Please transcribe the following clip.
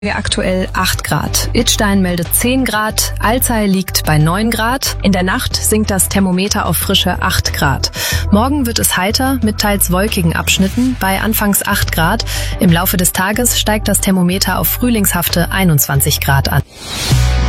Aktuell 8 Grad. Idstein meldet 10 Grad, Alzey liegt bei 9 Grad. In der Nacht sinkt das Thermometer auf frische 8 Grad. Morgen wird es heiter mit teils wolkigen Abschnitten bei anfangs 8 Grad. Im Laufe des Tages steigt das Thermometer auf frühlingshafte 21 Grad an.